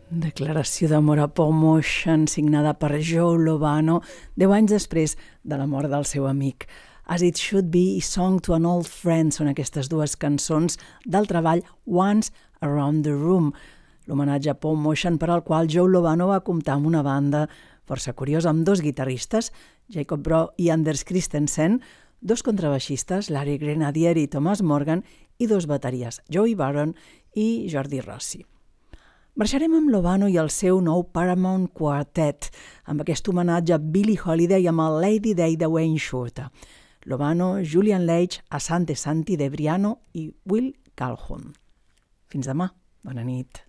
Declaració d'amor a Paul Motion signada per Joe Lovano 10 anys després de la mort del seu amic. As It Should Be i Song to an Old Friend són aquestes dues cançons del treball Once Around the Room, l'homenatge a Paul Motion per al qual Joe Lovano va comptar amb una banda força curiosa amb dos guitarristes, Jacob Bro i Anders Christensen, dos contrabaixistes, Larry Grenadier i Thomas Morgan, i dos bateries, Joey Baron i Jordi Rossi. Marxarem amb Lovano i el seu nou Paramount Quartet, amb aquest homenatge a Billie Holiday amb el Lady Day de Wayne Shorter. Lovano, Julian Leitch, Asante Santi De Briano i Will Calhoun. Fins demà. Bona nit.